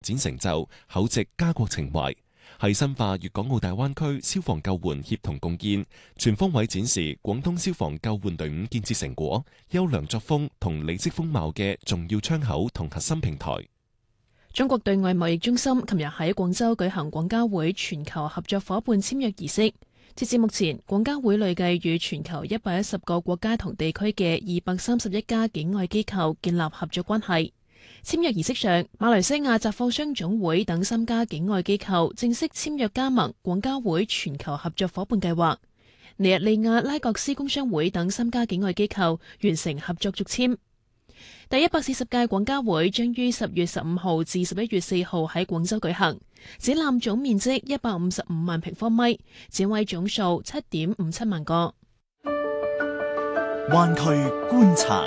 展成就、厚植家國情懷，係深化粵港澳大灣區消防救援協同共建，全方位展示廣東消防救援隊伍建設成果、優良作風同履職風貌嘅重要窗口同核心平台。 中國對外貿易中心琴日喺廣州舉行廣交會全球合作夥伴簽約儀式。截至目前，廣交會累計與全球110個國家同地區嘅231家境外機構建立合作關係。簽約儀式上，馬來西亞集貨商總會等3家境外機構正式簽約加盟廣交會全球合作夥伴計劃。尼日利亞拉各斯工商會等3家境外機構完成合作續簽。第140屆廣交會將於10月15號至11月4號喺廣州舉行，展覽總面積155萬平方米，展位總數7.57萬個。 灣區觀察，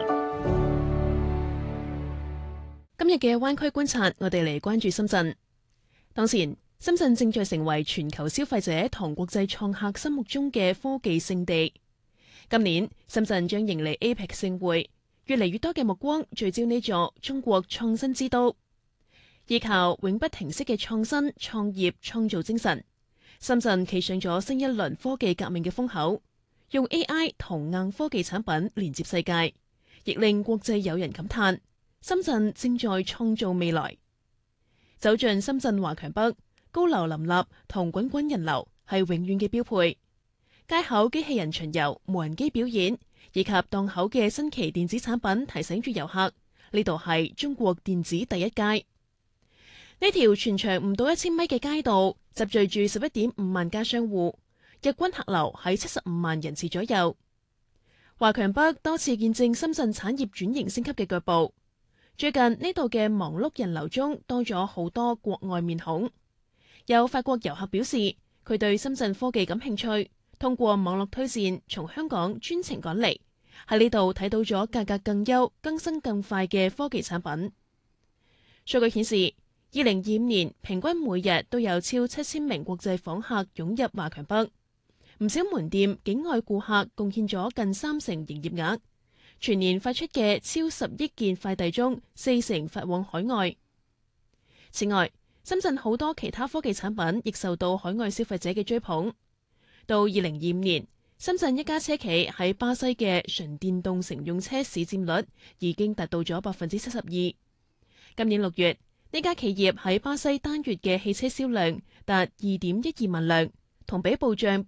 今日嘅灣區觀察，我哋嚟關注深圳。當前，深圳正在成為全球消費者同國際創客心目中嘅科技勝地。今年，深圳將迎嚟 APEC 盛會。越嚟越多嘅目光聚焦呢座中國創新之都，依靠永不停息嘅創新、創業、創造精神，深圳企上咗新一輪科技革命嘅風口，用 AI 同硬科技產品連接世界，亦令國際友人感嘆：深圳正在創造未來。走進深圳華強北，高樓林立同滾滾人流係永遠嘅標配，街口機器人巡遊、無人機表演，以及檔口嘅新奇電子產品提醒住遊客，呢度係中國電子第一街。呢條全長唔到1000米嘅街道，集聚住11.5萬家商戶，日均客流喺75萬人次左右。華強北多次見證深圳產業轉型升級嘅腳步。最近呢度嘅忙碌人流中多咗好多國外面孔。有法國遊客表示，佢對深圳科技感興趣，通過網絡推薦從香港專程趕嚟，喺呢度睇到咗價格更優、更新更快嘅科技產品。數據顯示，2025年平均每日都有超7000名國際訪客湧入華強北，唔少門店境外顧客貢獻咗近30%營業額。全年發出嘅超10億件快遞中，40%發往海外。此外，深圳好多其他科技產品亦受到海外消費者嘅追捧。到2025年，深圳一家車企喺巴西嘅純電動乘用車市佔率已經達到咗72%。今年6月，呢家企業喺巴西單月嘅汽車銷量達2.12萬輛，同比暴漲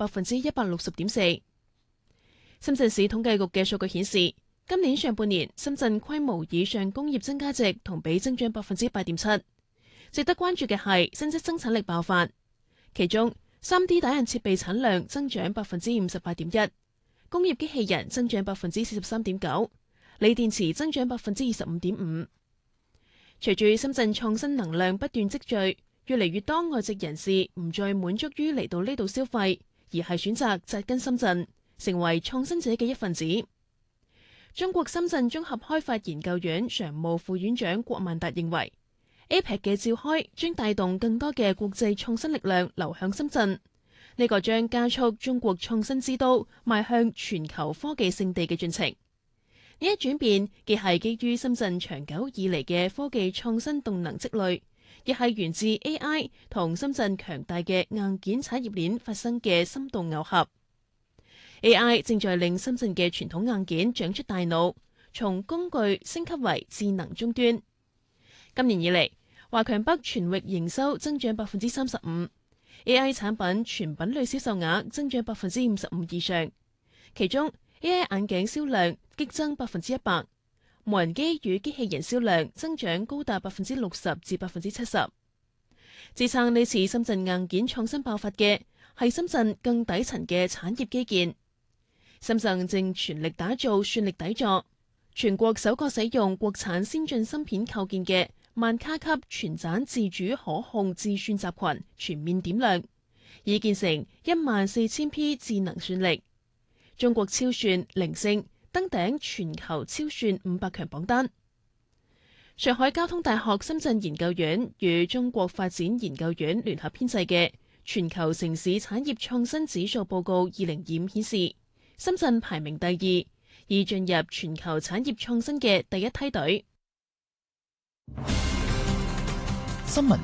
160.4%。深圳市統計局嘅數據顯示，今年上半年深圳規模以上工業增加值同比增長8.7%。值得關注嘅係新質生產力爆發，其中3D 打印設備產量增長58.1%，工業機器人增長43.9%，鋰電池增長25.5%。隨住深圳創新能量不斷積聚，越嚟越多外籍人士唔再滿足於嚟到呢度消費，而係選擇紮根深圳，成為創新者嘅一份子。中國深圳綜合開發研究院常務副院長郭萬達認為，APEC 嘅召開將帶動更多嘅國際創新力量流向深圳，呢個將加速中國創新之都邁向全球科技勝地嘅進程。呢一轉變既係基於深圳長久以嚟嘅科技創新動能積累，亦係源自 AI 同深圳強大嘅硬件產業鏈發生嘅深度耦合。AI 正在令深圳嘅傳統硬件長出大腦，從工具升級為智能終端。今年以嚟，華強北全域營收增長35%，AI 產品全品類銷售額增長55%以上，其中 AI 眼鏡銷量激增100%，無人機與機器人銷量增長高達60%至70%。支撐呢次深圳硬件創新爆發嘅係深圳更底層嘅產業基建。深圳正全力打造算力底座，全國首個使用國產先進芯片構建嘅萬卡級全棧自主可控自算集群全面點亮，已建成14000批智能算力。中國超算凌勝登頂全球超算500強榜單。上海交通大學深圳研究院與中國發展研究院聯合編製嘅全球城市產業創新指數報告2025顯示，深圳排名第2，已進入全球產業創新嘅第一梯隊。 新聞